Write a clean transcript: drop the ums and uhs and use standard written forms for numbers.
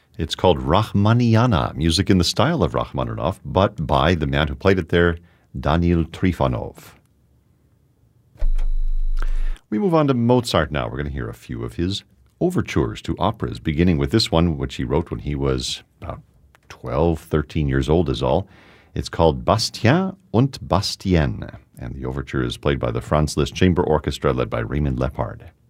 It's called Rachmaninoff, music in the style of Rachmaninoff, but by the man who played it there, Daniil Trifonov. We move on to Mozart now. We're going to hear a few of his overtures to operas, beginning with this one, which he wrote when he was about 12, 13 years old is all. It's called Bastien und Bastienne, and the overture is played by the Franz Liszt Chamber Orchestra led by Raymond Lepard.